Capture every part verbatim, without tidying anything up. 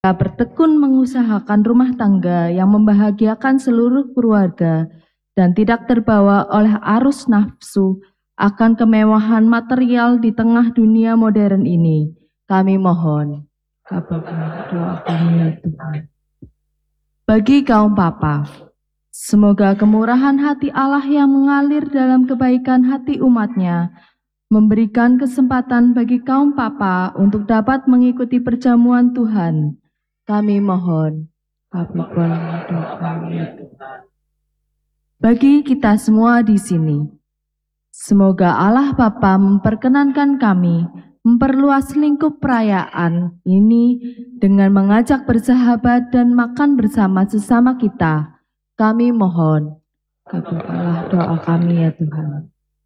Kita bertekun mengusahakan rumah tangga yang membahagiakan seluruh keluarga dan tidak terbawa oleh arus nafsu akan kemewahan material di tengah dunia modern ini. Kami mohon, kabulkanlah doa kami ya Tuhan. Bagi kaum papa, semoga kemurahan hati Allah yang mengalir dalam kebaikan hati umatnya memberikan kesempatan bagi kaum papa untuk dapat mengikuti perjamuan Tuhan. Kami mohon, kabulkanlah doa kami ya Tuhan. Bagi kita semua di sini, semoga Allah Bapa memperkenankan kami memperluas lingkup perayaan ini dengan mengajak bersahabat dan makan bersama sesama kita. Kami mohon, kabulkanlah doa kami ya Tuhan.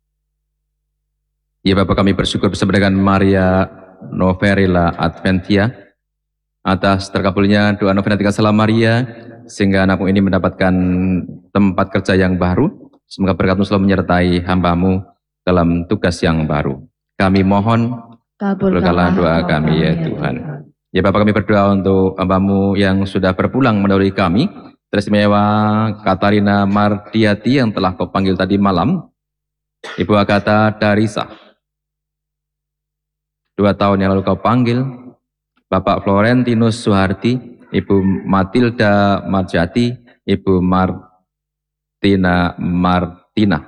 Ya Bapak, kami bersyukur bersama dengan Maria Noverilla Adventia atas terkabulnya doa novena tiga salam Maria, sehingga anakmu ini mendapatkan tempat kerja yang baru. Semoga berkat-Mu selalu menyertai hamba-Mu dalam tugas yang baru. Kami mohon, kabulkanlah doa kami ya Tuhan. Ya Bapak, kami berdoa untuk hamba-Mu yang sudah berpulang mendahului kami, teristimewa Katarina Mardiati yang telah Kau panggil tadi malam, Ibu Agatha Darisa, dua tahun yang lalu Kau panggil, Bapak Florentinus Suhardi, Ibu Matilda Marjati, Ibu Martina Martina,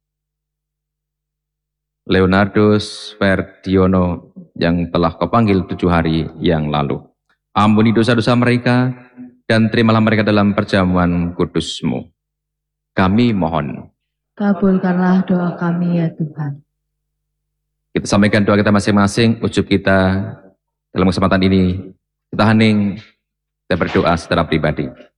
Leonardus Ferdiono yang telah Kau panggil tujuh hari yang lalu. Ampuni dosa-dosa mereka dan terimalah mereka dalam perjamuan kudus-Mu. Kami mohon, kabulkanlah doa kami ya Tuhan. Kita sampaikan doa kita masing-masing, ujub kita dalam kesempatan ini. Kita hening, kita berdoa secara pribadi.